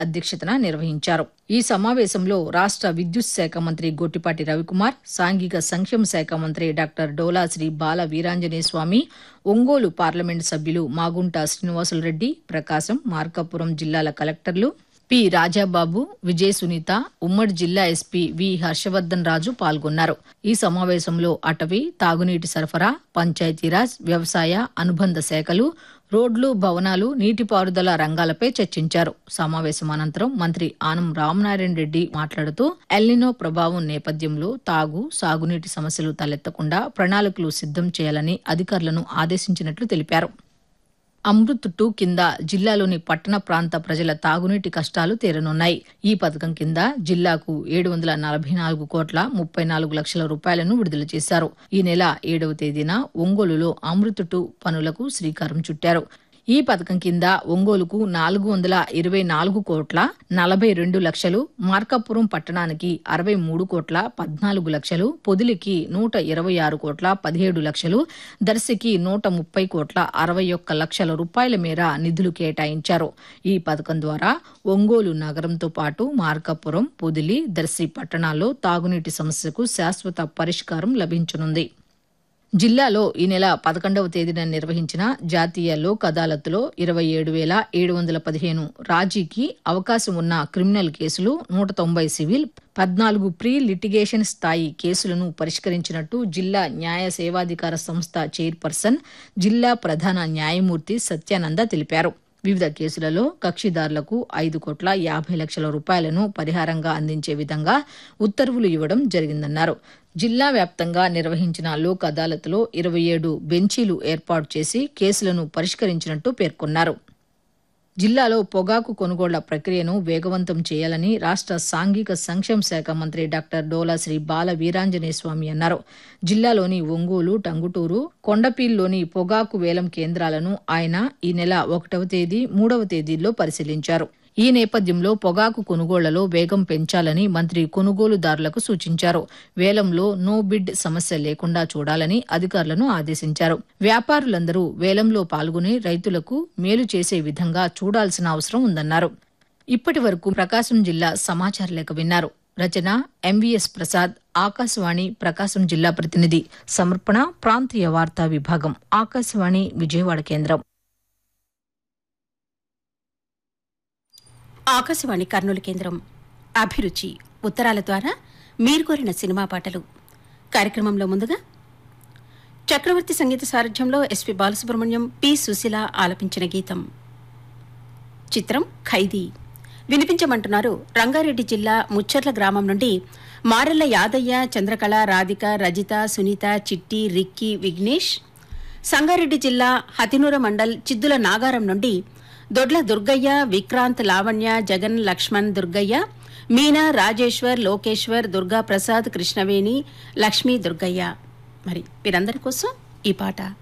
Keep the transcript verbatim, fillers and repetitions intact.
అధ్యక్షతన నిర్వహించారు. ఈ సమావేశంలో రాష్ట్ర విద్యుత్ శాఖ మంత్రి గొట్టిపాటి రవికుమార్, సాంఘిక సంక్షేమ శాఖ మంత్రి డాక్టర్ డోలా శ్రీ బాల వీరాంజనేయ స్వామి, ఒంగోలు పార్లమెంటు సభ్యులు మాగుంట శ్రీనివాసులరెడ్డి, ప్రకాశం, మార్కాపురం జిల్లాల కలెక్టర్లు పి రాజాబాబు, విజయ సునీత, ఉమ్మడి జిల్లా ఎస్పీ వి హర్షవర్ధన్ రాజు పాల్గొన్నారు. ఈ సమావేశంలో అటవీ, తాగునీటి సరఫరా, పంచాయతీరాజ్, వ్యవసాయ అనుబంధ శాఖలు, రోడ్లు, భవనాలు, నీటిపారుదల రంగాలపై చర్చించారు. సమావేశం అనంతరం మంత్రి ఆనం రామనారాయణ రెడ్డి మాట్లాడుతూ ఎల్నినో ప్రభావం నేపథ్యంలో తాగు, సాగునీటి సమస్యలు తలెత్తకుండా ప్రణాళికలు సిద్ధం చేయాలని అధికారులను ఆదేశించినట్లు తెలిపారు. అమృత్ టూ కింద జిల్లాలోని పట్టణ ప్రాంత ప్రజల తాగునీటి కష్టాలు తీరనున్నాయి. ఈ పథకం కింద జిల్లాకు ఏడు వందల నలభై నాలుగు కోట్ల ముప్పై నాలుగు లక్షల రూపాయలను విడుదల చేశారు. ఈ నెల ఏడవ తేదీన ఒంగోలులో అమృత్ టూ పనులకు శ్రీకారం చుట్టారు. ఈ పథకం కింద ఒంగోలుకు నాలుగు వందల ఇరవై నాలుగు కోట్ల నలభై రెండు లక్షలు, మార్కాపురం పట్టణానికి అరవై మూడు కోట్ల పద్నాలుగు లక్షలు, పొదిలికి నూట ఇరవై ఆరు కోట్ల పదిహేడు లక్షలు, దర్శికి నూట ముప్పై కోట్ల అరవై ఒక్క లక్షల రూపాయల మేర నిధులు కేటాయించారు. ఈ పథకం ద్వారా ఒంగోలు నగరంతో పాటు మార్కాపురం, పొదిలి, దర్శి పట్టణాల్లో తాగునీటి సమస్యకు శాశ్వత పరిష్కారం లభించనుంది. జిల్లాలో ఈ నెల పదకొండవ తేదీన నిర్వహించిన జాతీయ లోక్ అదాలత్లో ఇరవై ఏడు వేల ఏడు వందల పదిహేను రాజీకి అవకాశం ఉన్న క్రిమినల్ కేసులు, నూట తొంభై సివిల్, పద్నాలుగు ప్రీ లిటిగేషన్ స్థాయి కేసులను పరిష్కరించినట్టు జిల్లా న్యాయ సేవాధికార సంస్థ చైర్పర్సన్, జిల్లా ప్రధాన న్యాయమూర్తి సత్యానంద తెలిపారు. వివిధ కేసులలో కక్షిదారులకు ఐదు కోట్ల యాభై లక్షల రూపాయలను పరిహారంగా అందించే విధంగా ఉత్తర్వులు ఇవ్వడం జరిగిందన్నారు. జిల్లా వ్యాప్తంగా నిర్వహించిన లోక్ అదాలత్లో ఇరవై ఏడు బెంచీలు ఏర్పాటు చేసి కేసులను పరిష్కరించినట్టు పేర్కొన్నారు. జిల్లాలో పొగాకు కొనుగోళ్ల ప్రక్రియను వేగవంతం చేయాలని రాష్ట్ర సాంఘిక సంక్షేమ శాఖ మంత్రి డాక్టర్ డోలా శ్రీ బాల వీరాంజనేయ స్వామి అన్నారు. జిల్లాలోని ఒంగోలు, టంగుటూరు, కొండపీల్లోని పొగాకు వేలం కేంద్రాలను ఆయన ఈ నెల ఒకటవ తేదీ, మూడవ తేదీల్లో పరిశీలించారు. ఈ నేపథ్యంలో పొగాకు కొనుగోళ్లలో వేగం పెంచాలని మంత్రి కొనుగోలుదారులకు సూచించారు. వేలంలో నో బిడ్ సమస్య లేకుండా చూడాలని అధికారులను ఆదేశించారు. వ్యాపారులందరూ వేలంలో పాల్గొని రైతులకు మేలు చేసే విధంగా చూడాల్సిన అవసరం ఉందన్నారు. ఇప్పటి వరకు ప్రకాశం జిల్లా సమాచార లేఖ విన్నారు. రచన ఎంవీఎస్ ప్రసాద్, ఆకాశవాణి ప్రకాశం జిల్లా ప్రతినిధి. సమర్పణ ప్రాంతీయ వార్తా విభాగం, ఆకాశవాణి విజయవాడ కేంద్రం. ఆకాశవాణి కర్నూలు కేంద్రం. అభిరుచి ఉత్తరాల ద్వారా మీరు కోరిన సినిమా పాటలు కార్యక్రమంలో ముందుగా చక్రవర్తి సంగీత సారథ్యంలో ఎస్పి బాలసుబ్రహ్మణ్యం, పి సుశీల ఆలపించిన గీతం. చిత్రం ఖైదీ. వినిపించమంటున్నారు రంగారెడ్డి జిల్లా ముచ్చర్ల గ్రామం నుండి మారెల్ల యాదయ్య, చంద్రకళ, రాధిక, రజిత, సునీత, చిట్టి, రిక్కీ, విఘ్నేష్. సంగారెడ్డి జిల్లా హతినూర మండల్ చిద్దుల నాగారం నుండి దొడ్ల దుర్గయ్య, విక్రాంత్, లావణ్య, జగన్, లక్ష్మణ్, దుర్గయ్య, మీనా, రాజేశ్వర్, లోకేశ్వర్, దుర్గా ప్రసాద్, కృష్ణవేణి, లక్ష్మీ, దుర్గయ్య. మరి వీరందరి కోసం ఈ పాట.